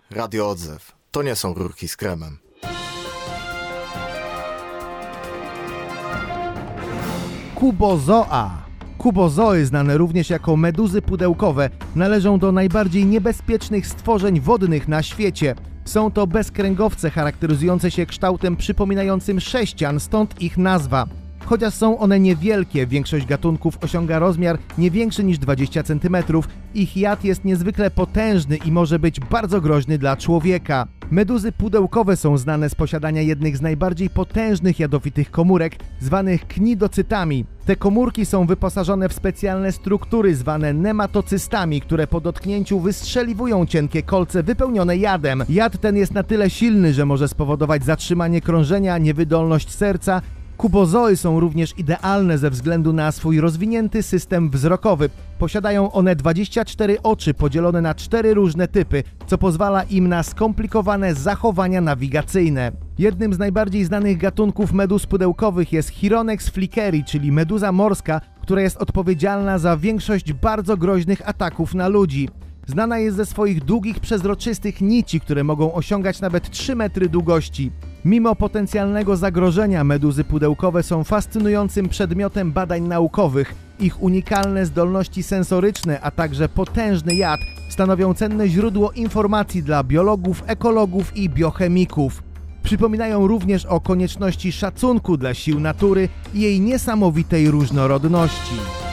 Radio Odzew. To nie są rurki z kremem. Kubozoa. Kubozoy, znane również jako meduzy pudełkowe, należą do najbardziej niebezpiecznych stworzeń wodnych na świecie. Są to bezkręgowce charakteryzujące się kształtem przypominającym sześcian, stąd ich nazwa. Chociaż są one niewielkie, większość gatunków osiąga rozmiar nie większy niż 20 cm. Ich jad jest niezwykle potężny i może być bardzo groźny dla człowieka. Meduzy pudełkowe są znane z posiadania jednych z najbardziej potężnych jadowitych komórek, zwanych knidocytami. Te komórki są wyposażone w specjalne struktury zwane nematocystami, które po dotknięciu wystrzeliwują cienkie kolce wypełnione jadem. Jad ten jest na tyle silny, że może spowodować zatrzymanie krążenia, niewydolność serca. Kubozoi są również idealne ze względu na swój rozwinięty system wzrokowy. Posiadają one 24 oczy podzielone na 4 różne typy, co pozwala im na skomplikowane zachowania nawigacyjne. Jednym z najbardziej znanych gatunków meduz pudełkowych jest Chironex flickeri, czyli meduza morska, która jest odpowiedzialna za większość bardzo groźnych ataków na ludzi. Znana jest ze swoich długich, przezroczystych nici, które mogą osiągać nawet 3 metry długości. Mimo potencjalnego zagrożenia meduzy pudełkowe są fascynującym przedmiotem badań naukowych. Ich unikalne zdolności sensoryczne, a także potężny jad stanowią cenne źródło informacji dla biologów, ekologów i biochemików. Przypominają również o konieczności szacunku dla sił natury i jej niesamowitej różnorodności.